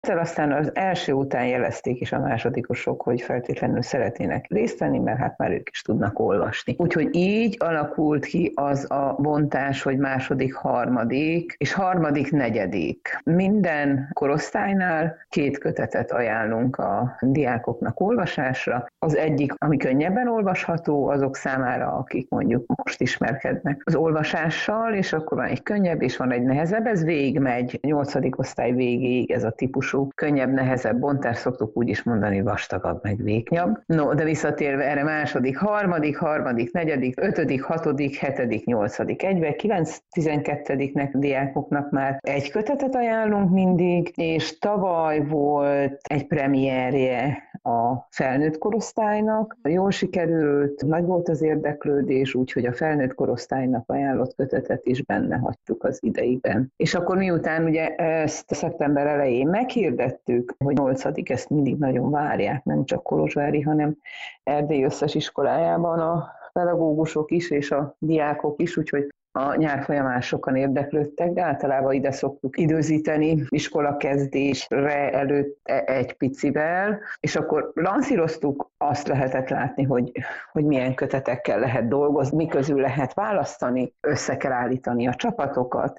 Ezzel aztán az első után jelezték is a másodikosok, hogy feltétlenül szeretnének részt venni, mert hát már ők is tudnak olvasni. Úgyhogy így alakult ki az a bontás, hogy második, harmadik és harmadik, negyedik. Minden korosztálynál 2 kötetet ajánlunk a diákoknak olvasásra. Az egyik, ami könnyebben olvasható, azok számára, akik mondjuk most ismerkednek az olvasással, és akkor van egy könnyebb, és van egy nehezebb, ez végigmegy, 8. osztály végéig ez a típusú könnyebb, nehezebb bontás, szoktuk úgy is mondani, vastagabb, meg vékonyabb. No, de visszatérve erre második, harmadik, negyedik, 5., 6., 7., 8. egybe, 9-12-nek diákoknak már egy kötetet ajánlunk mindig, és tavaly volt egy premierje a felnőtt korosztálynak. Jól sikerült, nagy volt az érdeklődés, úgyhogy a felnőtt korosztálynak ajánlott kötetet is benne hagytuk az idejében. És akkor miután ugye ezt szeptember elején meghirdettük, hogy 8. ezt mindig nagyon várják, nem csak Kolozsvári, hanem Erdély összes iskolájában a pedagógusok is és a diákok is, úgyhogy a nyár folyamán sokan érdeklődtek, de általában ide szoktuk időzíteni iskolakezdésre előtt egy picivel, és akkor lansíroztuk, azt lehetett látni, hogy milyen kötetekkel lehet dolgozni, mi közül lehet választani, össze kell állítani a csapatokat,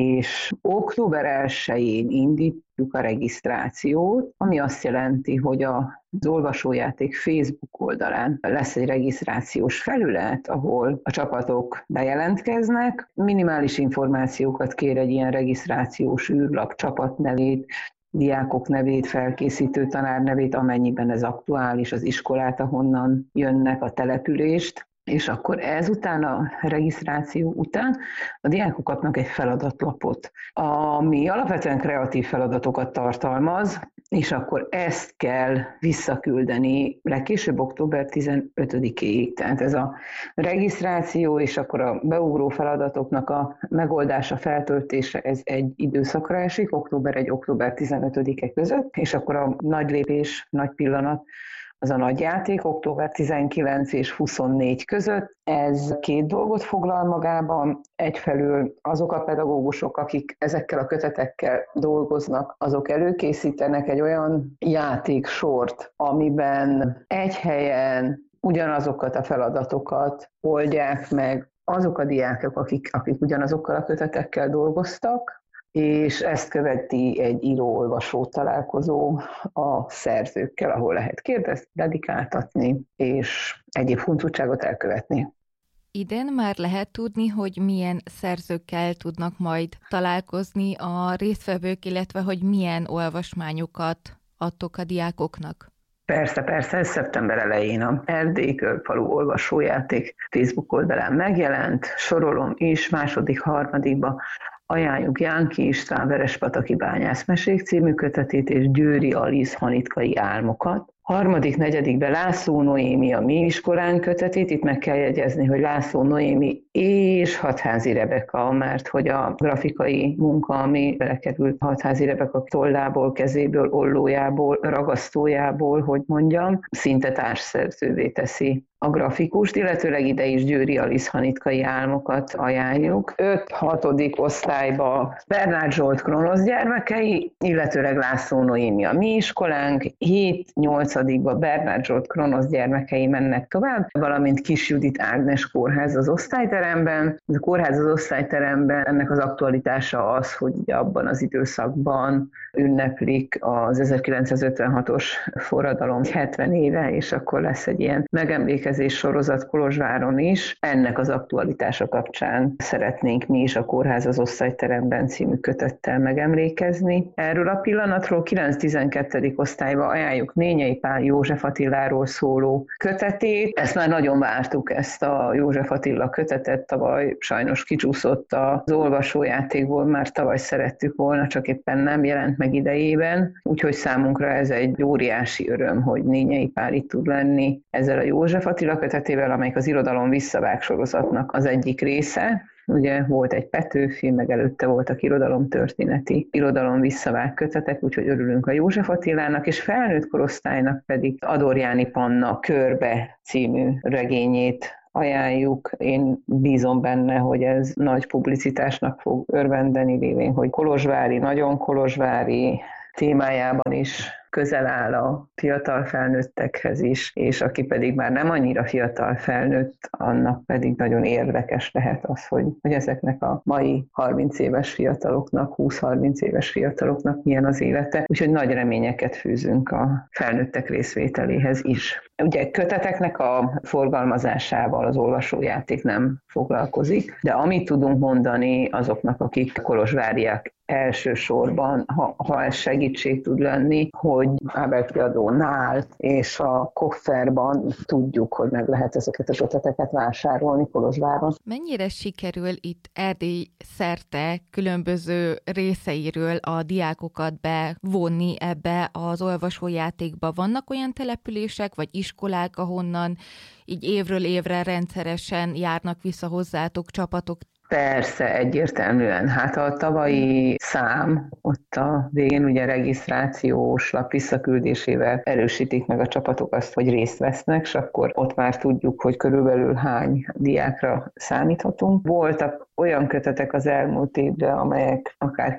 és október 1-én indítjuk a regisztrációt, ami azt jelenti, hogy az olvasójáték Facebook oldalán lesz egy regisztrációs felület, ahol a csapatok bejelentkeznek, minimális információkat kér egy ilyen regisztrációs űrlap, csapatnevét, diákok nevét, felkészítő tanár nevét, amennyiben ez aktuális, az iskolát, ahonnan jönnek, a települést, és akkor ezután, a regisztráció után a diákok kapnak egy feladatlapot, ami alapvetően kreatív feladatokat tartalmaz, és akkor ezt kell visszaküldeni legkésőbb október 15-éig. Tehát ez a regisztráció és akkor a beugró feladatoknak a megoldása, feltöltése, ez egy időszakra esik, október 1, október 15-e között, és akkor a nagy lépés, nagy pillanat, az a nagy játék, október 19 és 24 között. Ez 2 dolgot foglal magában. Egyfelől azok a pedagógusok, akik ezekkel a kötetekkel dolgoznak, azok előkészítenek egy olyan játéksort, amiben egy helyen ugyanazokat a feladatokat oldják meg azok a diákok, akik ugyanazokkal a kötetekkel dolgoztak, és ezt követi egy író-olvasó találkozó a szerzőkkel, ahol lehet kérdezni, dedikáltatni, és egyéb huncutságot elkövetni. Idén már lehet tudni, hogy milyen szerzőkkel tudnak majd találkozni a résztvevők, illetve hogy milyen olvasmányokat adtok a diákoknak? Persze, ez szeptember elején a Erdély Körfalu olvasójáték Facebook oldalán megjelent, sorolom is, második, harmadikba ajánljuk Jánki István Verespataki bányászmesék című kötetét és Győri Alisz Hanitkai álmokat. Harmadik, negyedikben László Noémi a mi iskolánk kötetét, itt meg kell jegyezni, hogy László Noémi és Hatházi Rebeka, mert hogy a grafikai munka, ami belekerült Hatházi Rebeka tollából, kezéből, ollójából, ragasztójából, hogy mondjam, szinte társszerzővé teszi a grafikust, illetőleg ide is Győri Alisz Hanitkai álmokat ajánljuk. 5-6. osztályba Bernát Zsolt Kronosz gyermekei, illetőleg László Noémi a mi iskolánk, 7-8. Bernát Zsolt Kronosz gyermekei mennek tovább, valamint Kis Judit Ágnes kórház az osztályteremben. A kórház az osztályteremben ennek az aktualitása az, hogy abban az időszakban ünneplik az 1956-os forradalom 70 éve, és akkor lesz egy ilyen megemlékezés sorozat Kolozsváron is. Ennek az aktualitása kapcsán szeretnénk mi is a Kórház az osztályteremben című kötettel megemlékezni. Erről a pillanatról 9-12. osztályba ajánljuk Nényei Pál József Attiláról szóló kötetét. Ezt már nagyon vártuk, ezt a József Attila kötetet, tavaly sajnos kicsúszott az olvasójátékból, már tavaly szerettük volna, csak éppen nem jelent meg idejében, úgyhogy számunkra ez egy óriási öröm, hogy Nényei Pál itt tud lenni ezzel a József Attila kötetével, amelyik az Irodalom visszavág sorozatnak az egyik része. Ugye volt egy Petőfi, meg előtte voltak irodalomtörténeti, irodalom visszavág kötetek, úgyhogy örülünk a József Attilának, és felnőtt korosztálynak pedig Adorjáni Panna Körbe című regényét ajánljuk. Én bízom benne, hogy ez nagy publicitásnak fog örvendeni, lévén, hogy kolozsvári, nagyon kolozsvári, témájában is közel áll a fiatal felnőttekhez is, és aki pedig már nem annyira fiatal felnőtt, annak pedig nagyon érdekes lehet az, hogy ezeknek a mai 30 éves fiataloknak, 20-30 éves fiataloknak milyen az élete. Úgyhogy nagy reményeket fűzünk a felnőttek részvételéhez is. Ugye köteteknek a forgalmazásával az olvasójáték nem foglalkozik, de amit tudunk mondani azoknak, akik kolozsváriak elsősorban, ha ez segítség tud lenni, hogy Ábel kiadónál és a Kofferban tudjuk, hogy meg lehet ezeket a köteteket vásárolni Kolozsváron. Mennyire sikerül itt Erdély szerte különböző részeiről a diákokat bevonni ebbe az olvasójátékba? Vannak olyan települések vagy iskolák, ahonnan így évről évre rendszeresen járnak vissza hozzátok csapatok? Persze, egyértelműen. Hát a tavalyi szám, ott a végén ugye regisztrációs lap visszaküldésével erősítik meg a csapatok azt, hogy részt vesznek, és akkor ott már tudjuk, hogy körülbelül hány diákra számíthatunk. Voltak olyan kötetek az elmúlt évben, amelyek akár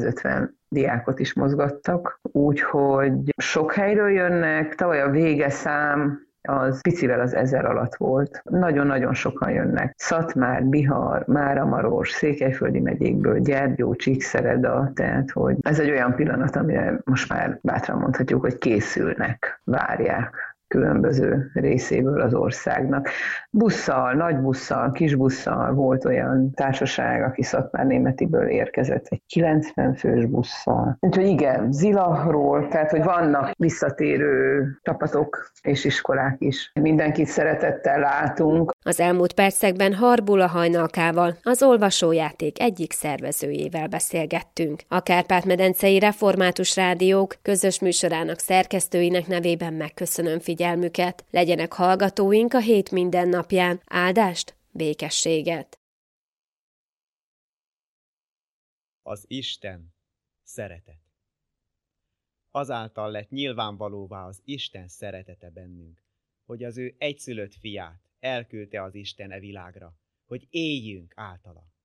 250 diákot is mozgattak, úgyhogy sok helyről jönnek, tavaly a vége szám az picivel az 1000 alatt volt. Nagyon-nagyon sokan jönnek. Szatmár, Bihar, Máramaros, Székelyföldi megyékből, Gyergyó, Csíkszereda, tehát hogy ez egy olyan pillanat, amire most már bátran mondhatjuk, hogy készülnek, várják különböző részéből az országnak. Busszal, nagy busszal, kis busszal volt olyan társaság, aki Szatmárnémetiből érkezett egy 90 fős busszal. Úgyhogy igen, Zilahról, tehát hogy vannak visszatérő csapatok és iskolák is. Mindenkit szeretettel látunk. Az elmúlt percekben Harbula Hajnalkával, az olvasójáték egyik szervezőjével beszélgettünk. A Kárpát-medencei Református Rádiók közös műsorának szerkesztőinek nevében megköszönöm figyelmüket. Legyenek hallgatóink a hét minden napján. Áldást, békességet! Az Isten szeretet. Azáltal lett nyilvánvalóvá az Isten szeretete bennünk, hogy az ő egyszülött fiát elküldte az Isten e világra, hogy éljünk általa.